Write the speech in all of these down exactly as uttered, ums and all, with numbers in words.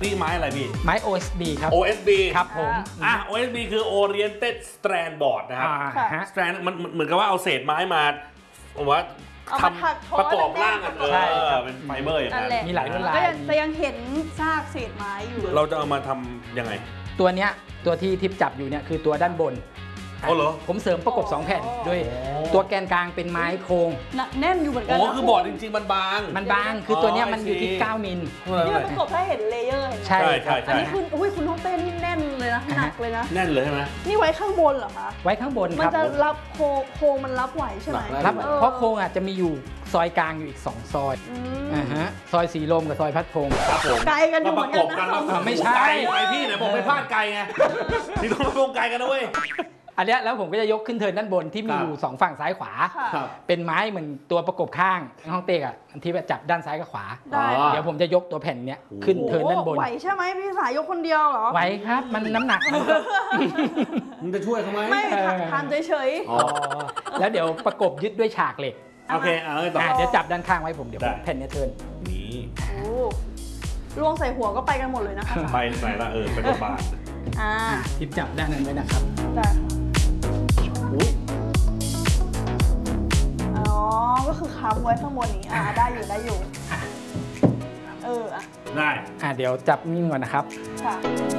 นี่ไม้อะไรพี่ไม้ โอ เอส บี ครับโอ เอส บีครับผมอ่ะ โอ เอส บี คือ Oriented Strand Board นะครับ Strand มันเหมือนกับว่าเอาเศษไม้มาว่าทำประกอบร่างกันเออเป็นไฟเบอร์อย่างนั้นมีหลายรุ่นลายแต่ยังเห็นซากเศษไม้อยู่เราจะเอามาทำยังไงตัวเนี้ยตัวที่ทิปจับอยู่เนี่ยคือตัวด้านบนอ๋อเหรอผมเสริมประกบสองแผ่นด้วยตัวแกนกลางเป็นไม้โครงแน่นอยู่เหมือนกันอ๋อคือบอร์ดจริงๆมันบางมันบางคือตัวเนี้ยมันอยู่ที่เก้ามิลนี่มันประกบให้เห็นเลเยอร์ใช่ใช่อันนี้คุณอุ้ยคุณต้องเต้นนี่แน่นเลยนะหนักเลยนะแน่นเลยใช่ไหมนี่ไว้ข้างบนเหรอคะไว้ข้างบนครับมันจะรับโครงมันรับไหวใช่ไหมรับเพราะโครงอ่ะจะมีอยู่ซอยกลางอยู่อีกสองซอยอ่าฮะซอยสีลมกับซอยพัดพงศ์ครับผมไกลกันอยู่เหมือนกันนะไม่ใช่ไกลพี่ไหนบอกไม่พลาดไกลไงนี่ต้องมาลงไกลกันนะเว้ยอันนี้แล้วผมก็จะยกขึ้นเทินด้านบนที่มีอยู่สองฝั่งซ้ายขวาเป็นไม้เหมือนตัวประกบข้างห้องเตกอ่ะที่จับด้านซ้ายกับขวาเดี๋ยวผมจะยกตัวแผ่นเนี้ยขึ้นเทินด้านบนไหวใช่ไหมพี่สายยกคนเดียวเหรอไหวครับมันน้ำหนักมึงจะช่วยเขาไหมไม่ทำเฉยๆแล้วเดี๋ยวประกบยึดด้วยฉากเหล็กโอเคเอาต่อเดี๋ยวจับด้านข้างไว้ผมเดี๋ยวแผ่นนี้เทินนี่ล่วงใส่หัวก็ไปกันหมดเลยนะคะไปไหนละเออไปกับบานอ่าทิปจับด้านนั้นไว้นะครับได้อ๋อก็คือค้ำไว้ข้างบนนี้อ่าได้อยู่ได้อยู่เอออ่ะได้อ่าเดี๋ยวจับนิ่งก่อนนะครับค่ะ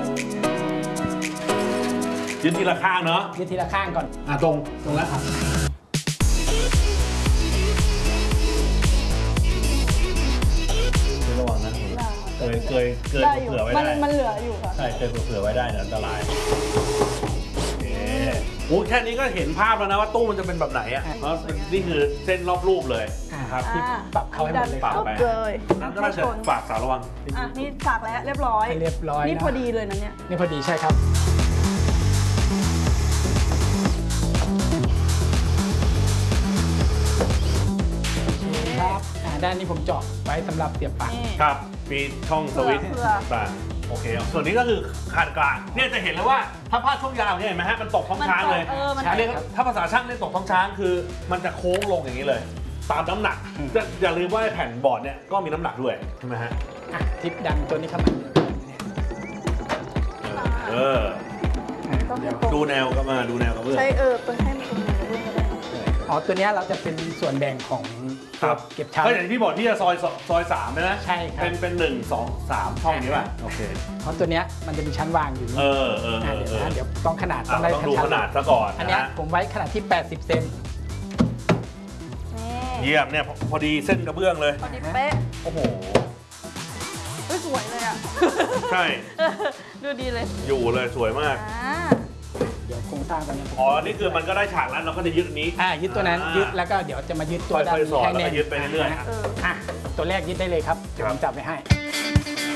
ยึดทีละข้างเนาะยึดทีละข้างก่อนอ่ะตรงตรงแล้วครับระวังนะเคยเคยเคยเผื่อไว้ได้มันเหลืออยู่ค่ะใช่เคยเผื่อไว้ได้อันตรายโอ้แค่นี้ก็เห็นภาพแล้วนะว่าตู้มันจะเป็นแบบไหนอ่ะเพราะนี่คือเส้นรอบรูปเลยครับที่ปรับเข้าให้หมดเลยปรับไปนั่นก็น่าจะฝากสาวระวังอ่ะนี่ฝากแล้วเรียบร้อยเรียบร้อยนี่พอดีเลยนะเนี่ยนี่พอดีใช่ครับครับด้านนี้ผมเจาะไว้สำหรับเสียบปลั๊กครับมีช่องสวิตช์ต่างโอเคส่วนนี้ก็คือขาดกลางเนี่ยจะเห็นแล้วว่าถ้าพลาดช่วงยาวเนี่ยเห็นไหมฮะมันตกท้องช้างเลยเรียกถ้าภาษาช่างเรียกตกท้องช้างคือมันจะโค้งลงอย่างนี้เลยตามน้ำหนักอย่าลืมว่าแผ่นบอร์ดเนี่ยก็มีน้ำหนักด้วยใช่ไหมฮะทิปดันตัวนี้เข้ามาเออดูแนวก็มาดูแนวกระเบื้องใช่เออเปิดให้มันตรงนี้กระเบื้องก็ได้อ๋อตัวนี้เราจะเป็นส่วนแบ่งของเก็บชั้นก็อย่างที่บอกที่จะซอยซอยสามนะใช่ครับเป็นเป็นหนึ่งสองสามช่องนี้ป่ะโอเคเพราะตัวเนี้ยมันจะมีชั้นวางอยู่เออเออเดี๋ยวนะเดี๋ยวต้องขนาดต้องดูขนาดซะก่อนอันนี้ผมไว้ขนาดที่แปดสิบเซนเยี่ยมเนี่ยพอดีเส้นกระเบื้องเลยพอดีเป๊ะโอ้โหสวยเลยอ่ะใช่ดูดีเลยอยู่เลยสวยมากเดี๋ยวโครงสร้างตัวนี้อ๋อนี่คือมันก็ได้ฉากแล้วเราก็จะยึดนี้อ่ายึดตัวนั้นยึดแล้วก็เดี๋ยวจะมายึดตัวด้านแทงแนวยึดไปเรื่อยๆอ่ะตัวแรกยึดได้เลยครับเดี๋ยวผมจับไว้ให้